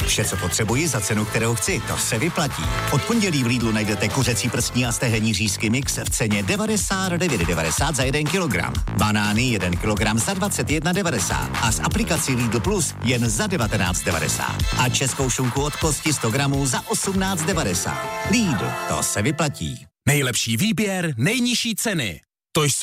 Vše, co potřebuji za cenu, kterou chci, to se vyplatí. Od pondělí v Lidlu najdete kuřecí prstní a stehenní řízky mix v ceně 99,90 za 1 kilogram. Banány 1 kilogram za 21,90 a s aplikací Lidl Plus jen za 19,90. A českou šunku od kosti 100 gramů za 18,90. Lidl, to se vyplatí. Nejlepší výběr, nejnižší ceny. To jsou